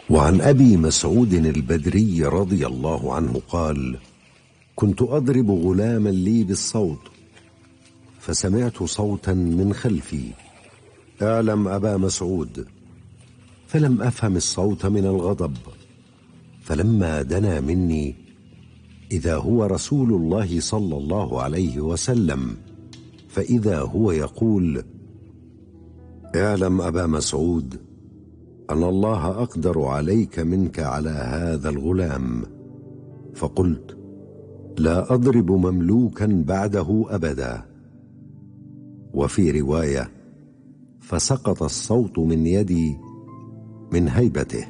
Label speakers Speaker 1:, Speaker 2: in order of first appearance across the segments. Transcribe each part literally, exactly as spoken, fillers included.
Speaker 1: وعن أبي مسعود البدري رضي الله عنه قال: كنت أضرب غلاما لي بالصوت، فسمعت صوتا من خلفي: اعلم أبا مسعود. فلم أفهم الصوت من الغضب، فلما دنا مني إذا هو رسول الله صلى الله عليه وسلم، فإذا هو يقول: اعلم أبا مسعود أن الله أقدر عليك منك على هذا الغلام. فقلت: لا أضرب مملوكا بعده أبدا. وفي رواية: فسقط الصوت من يدي من هيبته.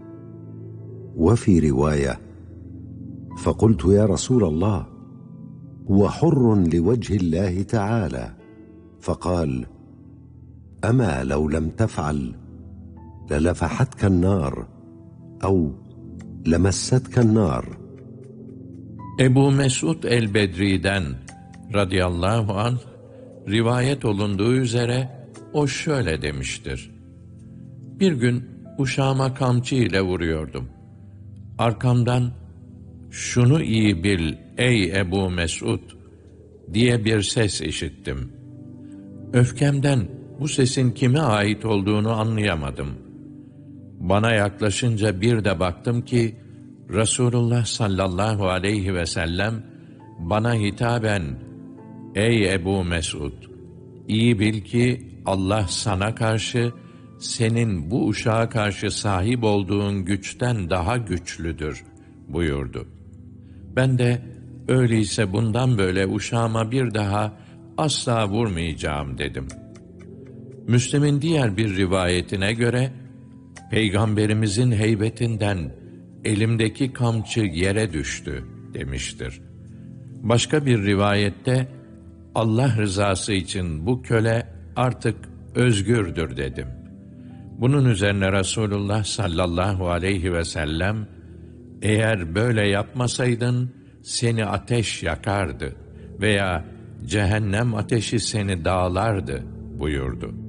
Speaker 1: وفي رواية: فقلت: يا رسول الله، هو حر لوجه الله تعالى. فقال: أما لو لم تفعل للفحتك النار أو لمستك النار.
Speaker 2: Ebu Mesud el-Bedri'den radıyallahu anh rivayet olunduğu üzere o şöyle demiştir: Bir gün uşağıma kamçı ile vuruyordum. Arkamdan "Şunu iyi bil ey Ebu Mesud" diye bir ses işittim. Öfkemden bu sesin kime ait olduğunu anlayamadım. Bana yaklaşınca bir de baktım ki Resulullah sallallahu aleyhi ve sellem bana hitaben "Ey Ebu Mesud, iyi bil ki Allah sana karşı, senin bu uşağa karşı sahip olduğun güçten daha güçlüdür" buyurdu. Ben de öyleyse bundan böyle uşağıma bir daha asla vurmayacağım dedim. Müslim'in diğer bir rivayetine göre Peygamberimizin heybetinden elimdeki kamçı yere düştü demiştir. Başka bir rivayette Allah rızası için bu köle artık özgürdür dedim. Bunun üzerine Resulullah sallallahu aleyhi ve sellem eğer böyle yapmasaydın seni ateş yakardı veya cehennem ateşi seni dağlardı buyurdu.